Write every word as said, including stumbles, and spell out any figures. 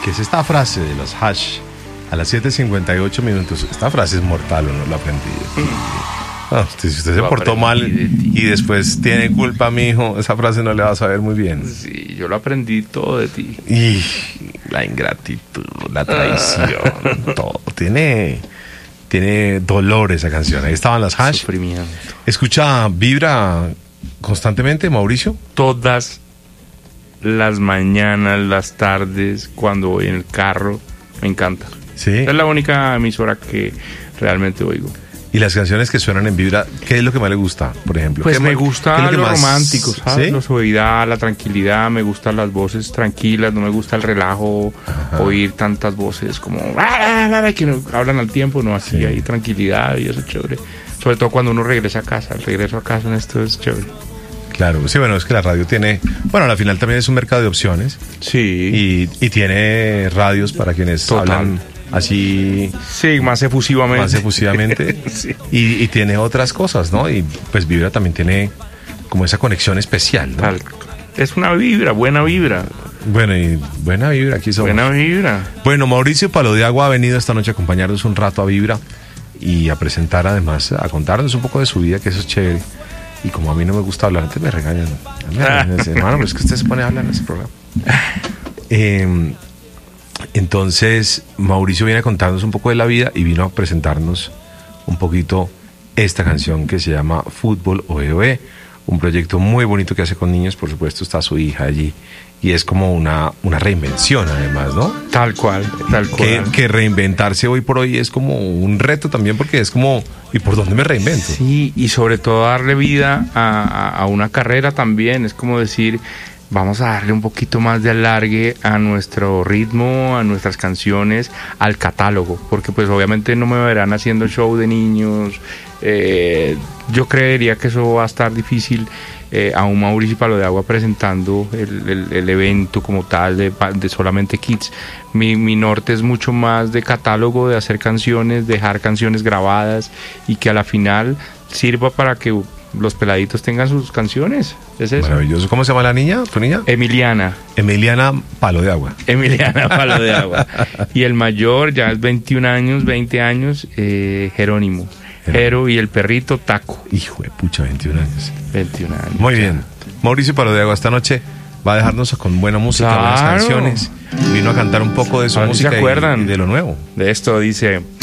¿Qué es esta frase de los Hash? A las siete cincuenta y ocho minutos. Esta frase es mortal, ¿o no? La aprendí. Ah, usted, si usted se portó mal y después tiene culpa, mijo, esa frase no le va a saber muy bien. Sí, yo lo aprendí todo de ti. Y la ingratitud, la traición, todo. Tiene, tiene dolor esa canción. Ahí estaban las Hash. Sufrimiento. ¿Escucha Vibra constantemente, Mauricio? Todas las mañanas, las tardes, cuando voy en el carro, me encanta. Sí. Es la única emisora que realmente oigo. Y las canciones que suenan en Vibra, ¿qué es lo que más le gusta, por ejemplo? Pues me más, gusta lo, lo más... romántico, ¿sabes? ¿Sí? La suavidad, la tranquilidad, me gustan las voces tranquilas, no me gusta el relajo, ajá, oír tantas voces como que no, hablan al tiempo, no, así sí, hay tranquilidad y eso es chévere. Sobre todo cuando uno regresa a casa, el regreso a casa en esto es chévere. Claro, sí, bueno, es que la radio tiene, bueno, al final también es un mercado de opciones. Sí. Y, y tiene radios para quienes total, hablan así, sí, más efusivamente, más efusivamente. Sí. y, y tiene otras cosas, ¿no? Y pues Vibra también tiene como esa conexión especial, ¿no? Tal, es una vibra, buena vibra. Bueno, y buena vibra, aquí somos. Buena vibra. Bueno, Mauricio Palo de Agua ha venido esta noche a acompañarnos un rato a Vibra y a presentar, además, a contarnos un poco de su vida, que eso es chévere. Y como a mí no me gusta hablar, antes me regañan. Me regañan hermano, pero es que usted se pone a hablar en ese programa. Eh, entonces, Mauricio viene a contarnos un poco de la vida y vino a presentarnos un poquito esta canción que se llama Fútbol Oe Oe, un proyecto muy bonito que hace con niños. Por supuesto está su hija allí y es como una, una reinvención además, ¿no? Tal cual, tal cual. Que, que reinventarse hoy por hoy es como un reto también, porque es como, ¿y por dónde me reinvento? Sí, y sobre todo darle vida a, a, a una carrera también, es como decir, vamos a darle un poquito más de alargue a nuestro ritmo, a nuestras canciones, al catálogo, porque pues obviamente no me verán haciendo show de niños, eh, yo creería que eso va a estar difícil. Eh, a un Mauricio Palo de Agua presentando el, el, el evento como tal de, de solamente kids. Mi, mi norte es mucho más de catálogo, de hacer canciones, dejar canciones grabadas y que a la final sirva para que los peladitos tengan sus canciones. ¿Es eso? Maravilloso. ¿Cómo se llama la niña? ¿Tu niña? Emiliana. Emiliana Palo de Agua. Emiliana Palo de Agua. Y el mayor ya es veintiún años, veinte años, eh, Jerónimo. Jero y el perrito Taco. Hijo de pucha, veintiún años. veintiún años. Muy bien. Mauricio Palo de Agua esta noche va a dejarnos con buena música, claro, buenas canciones. Vino a cantar un poco de su música ¿se acuerdan y, y de lo nuevo. De esto dice...